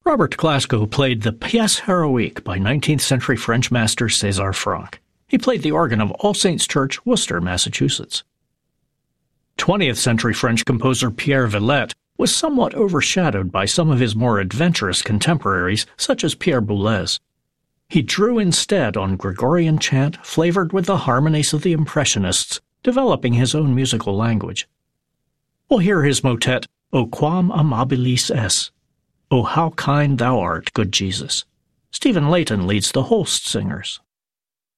Robert Glasgow played the Pièce Héroïque by 19th-century French master César Franck. He played the organ of All Saints Church, Worcester, Massachusetts. 20th-century French composer Pierre Villette was somewhat overshadowed by some of his more adventurous contemporaries, such as Pierre Boulez. He drew instead on Gregorian chant flavored with the harmonies of the Impressionists, developing his own musical language. We'll hear his motet, O quam amabilis es, O how kind thou art, good Jesus. Stephen Layton leads the Holst Singers.